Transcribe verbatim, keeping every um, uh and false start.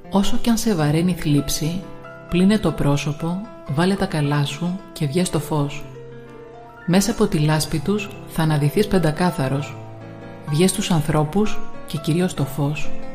Όσο κι αν σε βαραίνει η θλίψη, πλύνε το πρόσωπο, βάλε τα καλά σου και βγες στο φως. Μέσα από τη λάσπη τους θα αναδυθείς πεντακάθαρος. Βγες στους ανθρώπους και κυρίως στο φως.